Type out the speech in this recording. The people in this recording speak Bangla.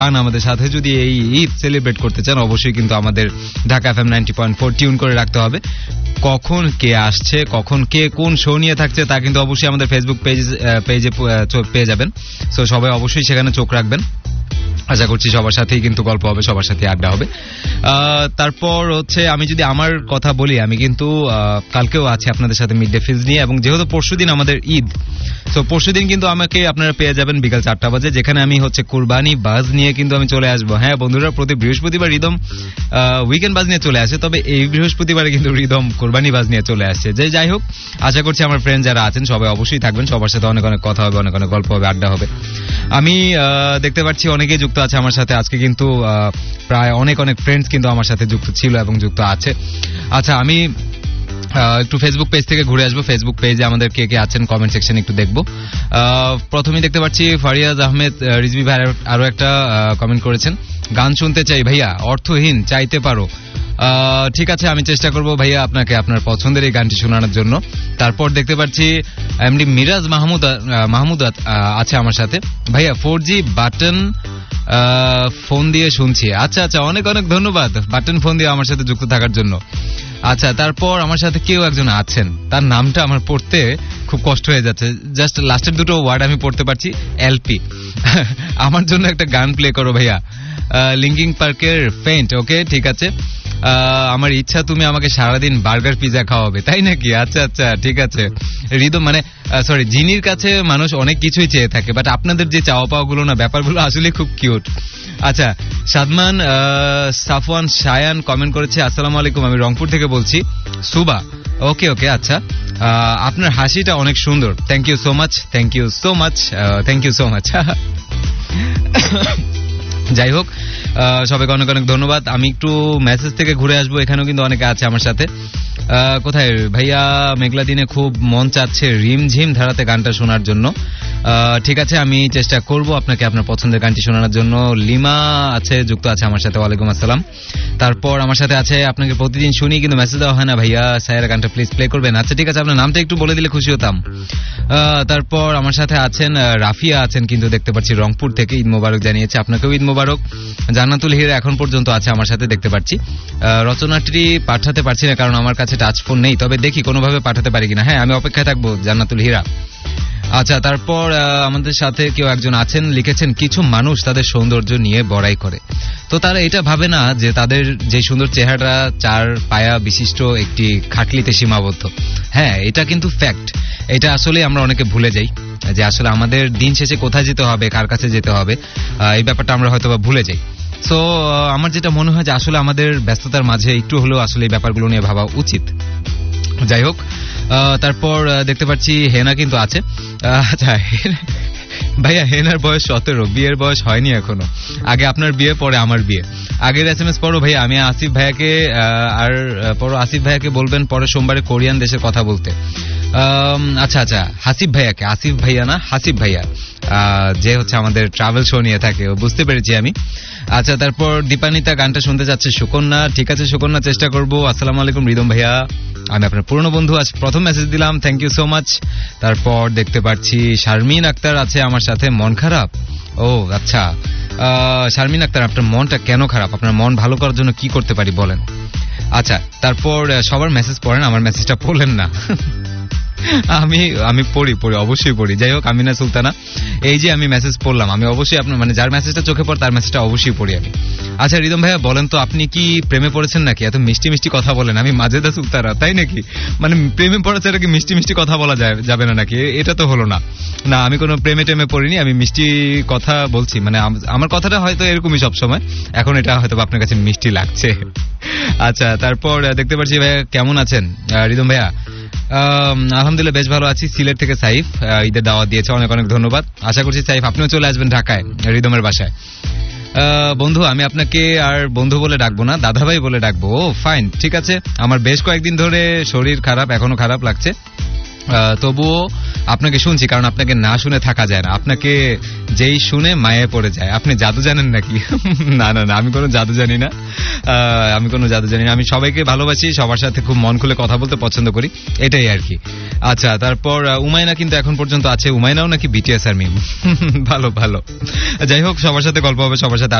আমাদের সাথে যদি এই ঈদ সেলিব্রেট করতে চান অবশ্যই কিন্তু আমাদের ঢাকা FM 90.4 টিউন করে রাখতে হবে। কখন কে আসছে, কখন কে কোন শো নিয়ে থাকছে তা কিন্তু অবশ্যই আমাদের ফেসবুক পেজে পেয়ে যাবেন। সো সবাই অবশ্যই সেখানে চোখ রাখবেন। আশা করছি সবার সাথেই কিন্তু গল্প হবে, সবার সাথে আড্ডা হবে। তারপর হচ্ছে আমি যদি আমার কথা বলি, আমি কিন্তু কালকেও আছি আপনাদের সাথে মিড ডে ফিজ নিয়ে, এবং যেহেতু পরশুদিন আমাদের ঈদ, তো পরশুদিন কিন্তু আমাকে আপনারা পেয়ে যাবেন বিকাল 4টা বাজে, যেখানে আমি হচ্ছে কুরবানি বাজ নিয়ে কিন্তু আমি চলে আসবো। হ্যাঁ বন্ধুরা, প্রতি বৃহস্পতিবার রিদম উইকেন্ড বাজ নিয়ে চলে আসে, তবে এই বৃহস্পতিবারে কিন্তু রিদম কুরবানি বাজ নিয়ে চলে আসছে। যাই হোক, আশা করছি আমার ফ্রেন্ড যারা আছেন সবাই অবশ্যই থাকবেন, সবার সাথে অনেক অনেক কথা হবে, অনেক অনেক গল্প হবে, আড্ডা হবে। আমি দেখতে পাচ্ছি অনেকেই যুক্ত আছে আমার সাথে আজকে, কিন্তু প্রায় অনেক অনেক ফ্রেন্ডস কিন্তু আমার সাথে যুক্ত ছিল এবং যুক্ত আছে। আচ্ছা, আমি একটু ফেসবুক পেজ থেকে ঘুরে আসবো। ফেসবুক পেজে আমাদের কে কে আছেন কমেন্ট সেকশন একটু দেখবো। প্রথমেই দেখতে পাচ্ছি ফারিয়াজ আহমেদ রিজভি ভাই আরো একটা কমেন্ট করেছেন, গান শুনতে চাই ভাইয়া, অর্থহীন চাইতে পারো। ঠিক আছে, আমি চেষ্টা করব ভাইয়া আপনাকে আপনার পছন্দের এই গানটি শোনানোর জন্য। তারপর দেখতে পাচ্ছি এমডি মিরাজ মাহমুদ আছে আমার সাথে। ভাইয়া 4G বাটন ফোন দিয়ে শুনছি। আচ্ছা, অনেক অনেক ধন্যবাদ বাটন ফোন দিয়ে আমার সাথে যুক্ত থাকার জন্য। আচ্ছা, তারপর আমার সাথে কেউ একজন আছেন, তার নামটা আমার পড়তে খুব কষ্ট হয়ে যাচ্ছে, জাস্ট লাস্টের দুটো ওয়ার্ড আমি পড়তে পারছি, এলপি। আমার জন্য একটা গান প্লে করো ভাইয়া, লিঙ্কিং পার্কের ফেন্ট। ওকে, ঠিক আছে। আমার ইচ্ছা তুমি আমাকে সারাদিন বার্গার পিজা খাওয়াবে, তাই নাকি? আচ্ছা, ঠিক আছে। রিদম জিনির কাছে মানুষ অনেক কিছুই চেয়ে থাকে, বাট আপনাদের যে চাওয়া পাওয়া গুলো না, ব্যাপারগুলো আসলে খুব কিউট। আচ্ছা, সাদমান সাফওয়ান শায়ান কমেন্ট করেছে, আসসালামু আলাইকুম, আমি রংপুর থেকে বলছি, সুবা। ওকে, আচ্ছা, আপনার হাসিটা অনেক সুন্দর, থ্যাংক ইউ সো মাচ। যাই হোক, সবাইকে অনেক অনেক ধন্যবাদ। আমি একটু মেসেজ থেকে ঘুরে আসবো, এখানেও কিন্তু অনেকে আছে আমার সাথে। কোথায় ভাইয়া, মেঘলা দিনে খুব মন চাচ্ছে রিমঝিম ধারাতে গানটা শোনার জন্য। ঠিক আছে, আমি চেষ্টা করব আপনাকে আপনার পছন্দের গানটি শোনানোর জন্য। লিমা আছে, যুক্ত আছে আমার সাথে, ওয়ালাইকুম আসসালাম। তারপর আমার সাথে আছে, আপনাকে প্রতিদিন শুনি কিন্তু মেসেজ দেওয়া হয় না ভাইয়া, সায়েরা গানটা প্লিজ প্লে করবেন। আচ্ছা, ঠিক আছে, আপনার নামটা একটু বলে দিলে খুশি হতাম। তারপর আমার সাথে আছেন রাফিয়া আছেন, কিন্তু দেখতে পাচ্ছি রংপুর থেকে, ঈদ মোবারক জানিয়েছে, আপনাকেও ঈদ মোবারক। জান্নাতুল হিরা এখন পর্যন্ত আছে আমার সাথে, দেখতে পাচ্ছি। রচনাটি পাঠাতে পারছি না কারণ আমার কাছে টাচ ফোন নেই, তবে দেখি কোনোভাবে পাঠাতে পারি কিনা। হ্যাঁ, আমি অপেক্ষায় থাকবো জান্নাতুল হিরা। আচ্ছা, তারপর আমাদের সাথে কেউ একজন আছেন, লিখেছেন, কিছু মানুষ তাদের সৌন্দর্য নিয়ে বড়াই করে, তো তারা এটা ভাবে না যে তাদের যে সুন্দর চেহারা 4 পায়া বিশিষ্ট একটি খাটলিতে সীমাবদ্ধ। হ্যাঁ, এটা কিন্তু ফ্যাক্ট। এটা আসলে আমরা অনেকে ভুলে যাই যে আসলে আমাদের দিন শেষে কোথায় যেতে হবে, কার কাছে যেতে হবে, এই ব্যাপারটা আমরা হয়তো বা ভুলে যাই। সো আমার যেটা মনে হয় যে আসলে আমাদের ব্যস্ততার মাঝে একটু হলেও আসলে এই ব্যাপারগুলো নিয়ে ভাবা উচিত। যাই হোক, তারপর দেখতে পাচ্ছি হেনা কিন্তু আছে। আচ্ছা ভাইয়া, হেনার বয়স 17, বিয়ের বয়স হয়নি এখনো। আগে আপনার বিয়ে, পরে আমার বিয়ে। আগের SMS পড়ো ভাইয়া, আমি আসিফ ভাইয়াকে বলবেন পরে সোমবারে কোরিয়ান দেশের কথা বলতে। আচ্ছা, আসিফ ভাইয়া না, হাসিব ভাইয়া, যে হচ্ছে আমাদের ট্রাভেল শো নিয়ে থাকে, বুঝতে পেরেছি আমি। আচ্ছা, তারপর দীপানিতা গানটা শুনতে যাচ্ছে সুকন্যা। ঠিক আছে সুকন্যা, চেষ্টা করবো। আসসালামু আলাইকুম রিদম ভাইয়া, আমি আপনার পুরনো বন্ধু, আজ প্রথম মেসেজ দিলাম, থ্যাংক ইউ সো মাচ। তারপর দেখতে পাচ্ছি শারমিন আক্তার আছে আমার সাথে, মন খারাপ। ও আচ্ছা, শারমিন আক্তার, আপনার মনটা কেন খারাপ? আপনার মন ভালো করার জন্য কি করতে পারি বলেন? আচ্ছা, তারপর সবার মেসেজ পড়েন, আমার মেসেজটা পড়লেন না। আমি পড়ি অবশ্যই পড়ি। যাই হোক, আমিনা সুলতানা, এই যে আমি মেসেজ পড়লাম, আমি অবশ্যই আপনার যার মেসেজটা চোখে পড়ে তার মেসেজটা অবশ্যই পড়ি আমি। আচ্ছা রিদম ভাইয়া, বলেন তো আপনি কি প্রেমে পড়েছেন নাকি? এত মিষ্টি মিষ্টি কথা বলেন। আমি মাজেদা সুলতানা, তাই নাকি? প্রেমে পড়েছে কি মিষ্টি মিষ্টি কথা বলা যাবে না নাকি? এটা তো হলো না। না, আমি কোনো প্রেমে টেমে পড়িনি, আমি মিষ্টি কথা বলছি। আমার কথাটা হয়তো এরকমই সবসময়, এখন এটা হয়তো আপনার কাছে মিষ্টি লাগছে। আচ্ছা, তারপর দেখতে পাচ্ছি ভাইয়া কেমন আছেন রিদম ভাইয়া? আলহামদুলিল্লাহ বেশ ভালো আছি। সিলেট থেকে সাইফ ঈদের দাওয়াত দিয়েছে, অনেক অনেক ধন্যবাদ। আশা করছি সাইফ আপনিও চলে আসবেন ঢাকায় রিদমের বাসায়। বন্ধু, আমি আপনাকে আর বন্ধু বলে ডাকবো না, দাদাভাই বলে ডাকবো। ও ফাইন, ঠিক আছে। আমার বেশ কয়েকদিন ধরে শরীর খারাপ, এখনো খারাপ লাগছে, তবুও আপনাকে শুনছি, কারণ আপনাকে না শুনে থাকা যায় না। আপনাকে যেই শুনে মায়ে পড়ে যায়। আপনি জাদু জানেন নাকি? না, আমি কোনো জাদু জানি না। আমি সবাইকে ভালোবাসি, সবার সাথে খুব মন খুলে কথা বলতে পছন্দ করি, এটাই আর কি। আচ্ছা, তারপর উমাইনা কিন্তু এখন পর্যন্ত আছে, উমাইনাও নাকি বিটিএস আর মিম। ভালো ভালো, যাই হোক সবার সাথে গল্প হবে, সবার সাথে